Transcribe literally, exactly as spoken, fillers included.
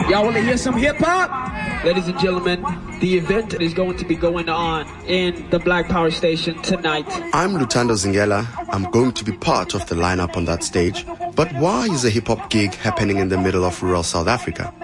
Y'all want to hear some hip-hop? Ladies and gentlemen, the event is going to be going on in the Black Power Station tonight. I'm Lutando Zingela. I'm going to be part of the lineup on that stage. But why is a hip-hop gig happening in the middle of rural South Africa?